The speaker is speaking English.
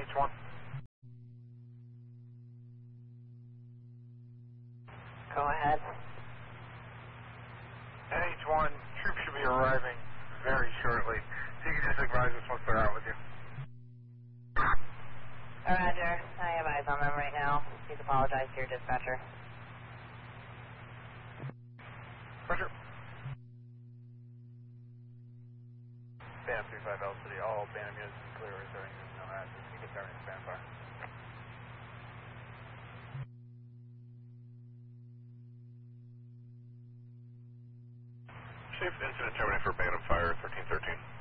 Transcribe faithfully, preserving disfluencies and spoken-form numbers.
H one. Go ahead. N H one, troops should be arriving very shortly. So you can just advise us once they're out with you. Roger. I have eyes on them right now. Please apologize to your dispatcher. Roger. Bam three five L City, all Bantam units and clear returning is no access. Keep it starting standby. Safe incident terminated for Bantam Fire thirteen thirteen.